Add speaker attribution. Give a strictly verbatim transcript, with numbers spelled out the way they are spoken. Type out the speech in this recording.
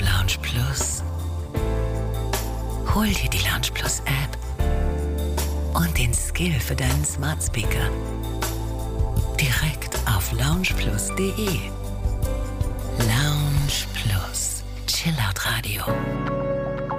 Speaker 1: Lounge Plus? Hol dir die Lounge Plus App und den Skill für deinen Smart Speaker direkt auf loungeplus punkt de. Lounge Plus, Chillout Radio.